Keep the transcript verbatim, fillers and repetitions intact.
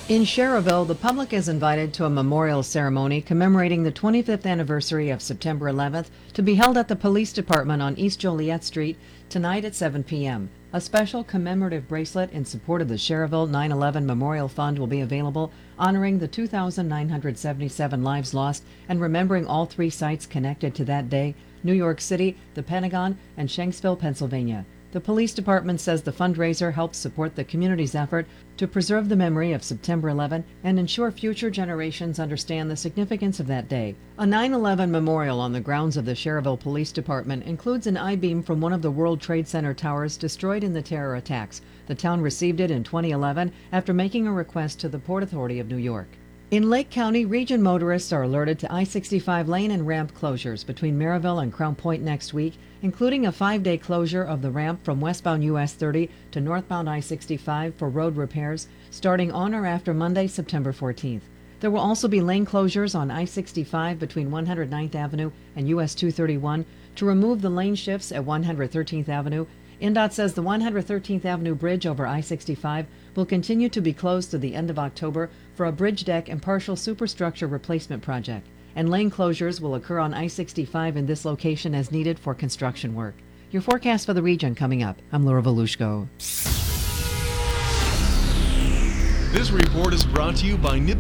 In Cherville, the public is invited to a memorial ceremony commemorating the twenty-fifth anniversary of September eleventh to be held at the Police Department on East Joliet Street tonight at seven p.m. A special commemorative bracelet in support of the Cherville nine eleven Memorial Fund will be available, honoring the two thousand nine hundred seventy-seven lives lost and remembering all three sites connected to that day: New York City, the Pentagon, and Shanksville, Pennsylvania. The police department says the fundraiser helps support the community's effort to preserve the memory of September eleventh and ensure future generations understand the significance of that day. A nine eleven memorial on the grounds of the Cherville Police Department includes an I-beam from one of the World Trade Center towers destroyed in the terror attacks. The town received it in twenty eleven after making a request to the Port Authority of New York. In Lake County, region motorists are alerted to I sixty-five lane and ramp closures between Maryville and Crown Point next week, including a five-day closure of the ramp from westbound U S thirty to northbound I sixty-five for road repairs starting on or after Monday, September fourteenth. There will also be lane closures on I sixty-five between one hundred ninth Avenue and U S two thirty-one to remove the lane shifts at one hundred thirteenth Avenue. N D O T says the one hundred thirteenth Avenue Bridge over I sixty-five will continue to be closed to the end of October for a bridge deck and partial superstructure replacement project, and lane closures will occur on I sixty-five in this location as needed for construction work. Your forecast for the region coming up. I'm Laura Volushko. This report is brought to you by Nip